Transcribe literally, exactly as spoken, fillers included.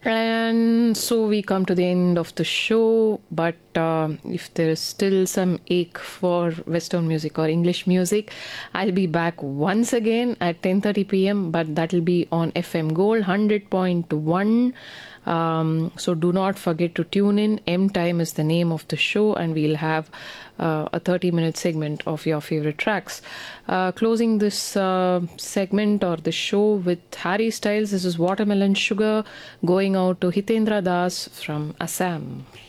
And so we come to the end of the show. But uh, if there is still some ache for Western music or English music, I'll be back once again at ten thirty p m. But that'll be on F M Gold one hundred point one. Um, so do not forget to tune in. M Time is the name of the show, and we'll have uh, a thirty minute segment of your favorite tracks. Uh, closing this uh, segment or the show with Harry Styles. This is Watermelon Sugar, going out to Hitendra Das from Assam.